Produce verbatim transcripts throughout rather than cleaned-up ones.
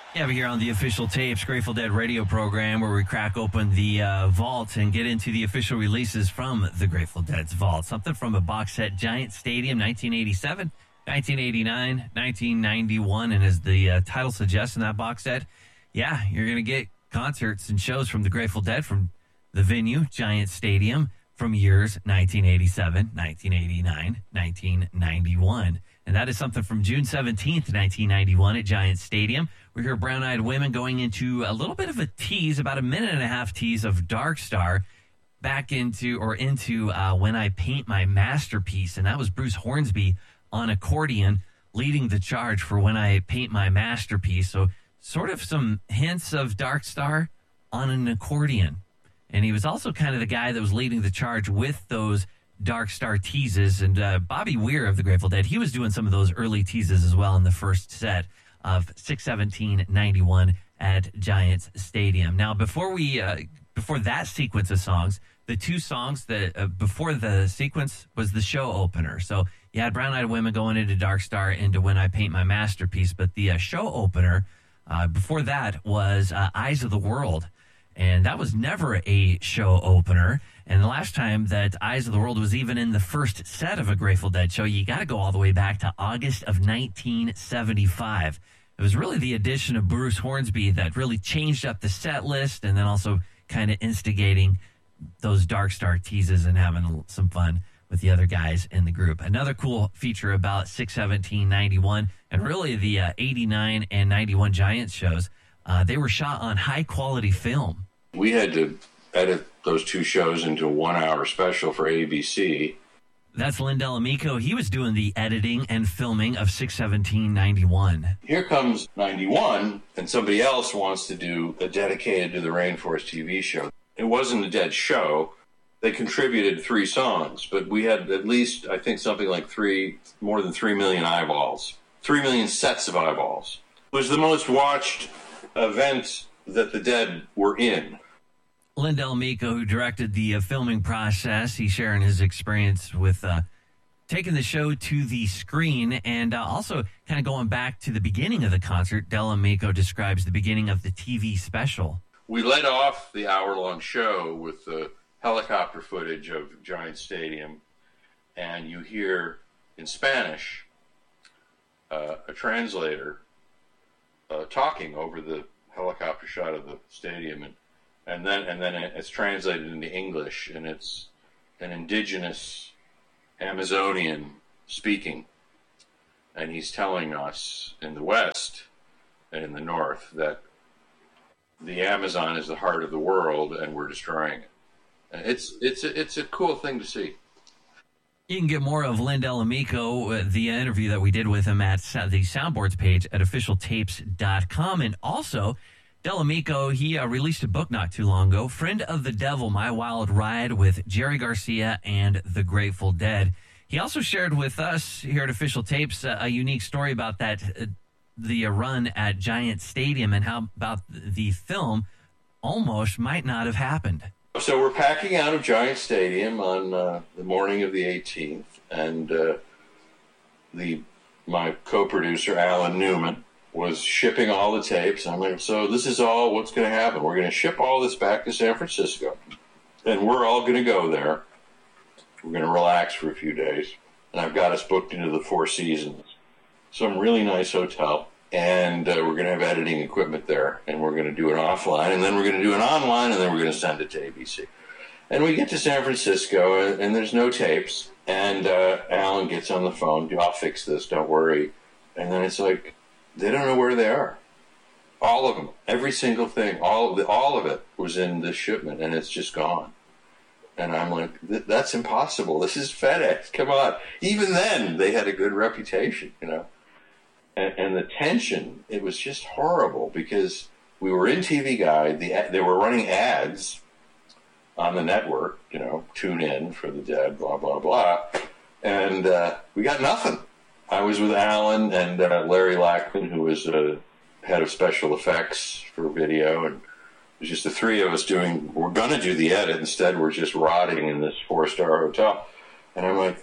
Yeah, we're here on the Official Tapes Grateful Dead radio program where we crack open the uh, vault and get into the official releases from the Grateful Dead's vault. Something from a box set, Giant Stadium, nineteen eighty-seven, nineteen eighty-nine, nineteen ninety-one. And as the uh, title suggests in that box set, yeah, you're going to get concerts and shows from the Grateful Dead from the venue, Giant Stadium, from years nineteen eighty-seven, nineteen eighty-nine, nineteen ninety-one. And that is something from June seventeenth, nineteen ninety-one at Giant Stadium. We hear Brown Eyed Women going into a little bit of a tease, about a minute and a half tease of Dark Star back into or into uh, When I Paint My Masterpiece. And that was Bruce Hornsby on accordion leading the charge for When I Paint My Masterpiece. So sort of some hints of Dark Star on an accordion. And he was also kind of the guy that was leading the charge with those Dark Star teases. And uh, Bobby Weir of the Grateful Dead, he was doing some of those early teases as well in the first set of six seventeen ninety-one at Giants Stadium. Now, before we uh, before that sequence of songs, the two songs that uh, before the sequence was the show opener. So you had Brown Eyed Women going into Dark Star into When I Paint My Masterpiece, but the uh, show opener uh, before that was uh, Eyes of the World, and that was never a show opener. And the last time that Eyes of the World was even in the first set of a Grateful Dead show, you got to go all the way back to August of nineteen seventy-five. It was really the addition of Bruce Hornsby that really changed up the set list, and then also kind of instigating those Dark Star teases and having some fun with the other guys in the group. Another cool feature about six seventeen ninety-one, and really the uh, eighty-nine and ninety-one Giants shows, uh, they were shot on high-quality film. We had to edit those two shows into a one-hour special for A B C. That's Lynn Delamico. He was doing the editing and filming of six seventeen ninety-one. Here comes ninety-one, and somebody else wants to do a dedicated to the Rainforest T V show. It wasn't a Dead show. They contributed three songs, but we had at least, I think, something like three, more than three million eyeballs. Three million sets of eyeballs. It was the most watched event that the Dead were in. Lynn Delamico, who directed the uh, filming process, he's sharing his experience with uh, taking the show to the screen, and uh, also kind of going back to the beginning of the concert. Delamico describes the beginning of the T V special. We led off the hour-long show with the helicopter footage of Giant Stadium, and you hear in Spanish uh, a translator uh, talking over the helicopter shot of the stadium, and And then, and then it's translated into English, and it's an indigenous Amazonian speaking. And he's telling us in the West and in the North that the Amazon is the heart of the world, and we're destroying it. And it's it's a, it's a cool thing to see. You can get more of Lynn Delamico, uh, the interview that we did with him at the Soundboards page at official tapes dot com, and also Delamico, he uh, released a book not too long ago, Friend of the Devil, My Wild Ride with Jerry Garcia and the Grateful Dead. He also shared with us here at Official Tapes uh, a unique story about that, uh, the uh, run at Giant Stadium, and how about the film almost might not have happened. So we're packing out of Giant Stadium on uh, the morning of the eighteenth, and uh, the my co-producer, Alan Newman, was shipping all the tapes. I'm like, so this is all what's going to happen. We're going to ship all this back to San Francisco, and we're all going to go there. We're going to relax for a few days, and I've got us booked into the Four Seasons, some really nice hotel, and uh, we're going to have editing equipment there, and we're going to do it offline, and then we're going to do it online, and then we're going to send it to A B C. And we get to San Francisco, and, and there's no tapes, and uh, Alan gets on the phone, I'll fix this, don't worry. And then it's like, they don't know where they are. All of them, every single thing, all of, the, all of it was in this shipment, and it's just gone. And I'm like, that's impossible. This is FedEx. Come on. Even then, they had a good reputation, you know. And, and the tension, it was just horrible because we were in T V Guide. The, they were running ads on the network, you know, tune in for the Dead, blah, blah, blah. And uh, we got nothing. I was with Alan and uh, Larry Lackman, who was uh, head of special effects for video, and it was just the three of us doing, we're going to do the edit. Instead, we're just rotting in this four-star hotel. And I'm like,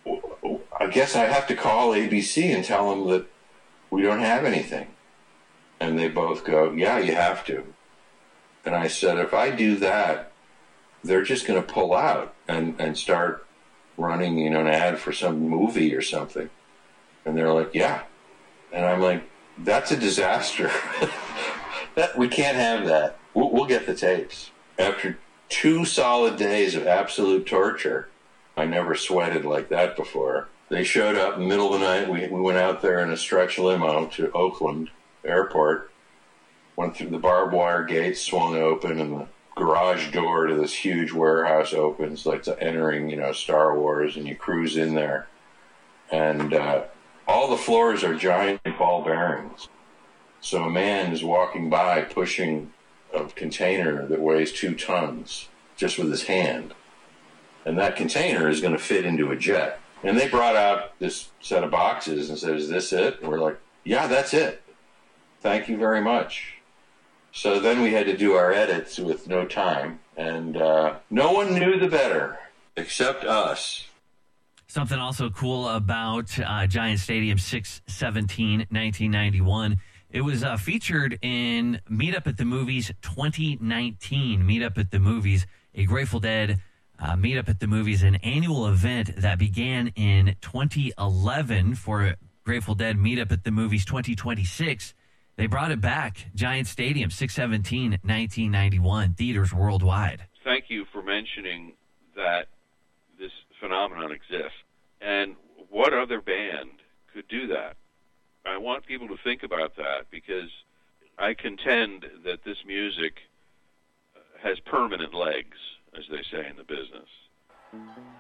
I guess I have to call A B C and tell them that we don't have anything. And they both go, yeah, you have to. And I said, if I do that, they're just going to pull out and, and start running, you know, an ad for some movie or something. And they're like, yeah. And I'm like, that's a disaster. that, we can't have that. We'll, we'll get the tapes. After two solid days of absolute torture, I never sweated like that before. They showed up in the middle of the night. We, we went out there in a stretch limo to Oakland Airport, went through the barbed wire gates, swung open, and the garage door to this huge warehouse opens, like to entering, you know, Star Wars, and you cruise in there. And uh, all the floors are giant ball bearings. So a man is walking by pushing a container that weighs two tons just with his hand. And that container is going to fit into a jet. And they brought out this set of boxes and said, is this it? And we're like, yeah, that's it. Thank you very much. So then we had to do our edits with no time. And uh, no one knew the better except us. Something also cool about uh, Giant Stadium six seventeen nineteen ninety-one. It was uh, featured in Meet Up at the Movies twenty nineteen. Meet Up at the Movies, a Grateful Dead uh, Meet Up at the Movies, an annual event that began in twenty eleven for Grateful Dead Meet Up at the Movies twenty twenty-six. They brought it back. Giant Stadium, six seventeen nineteen ninety-one, theaters worldwide. Thank you for mentioning that this phenomenon exists. And what other band could do that? I want people to think about that, because I contend that this music has permanent legs, as they say in the business.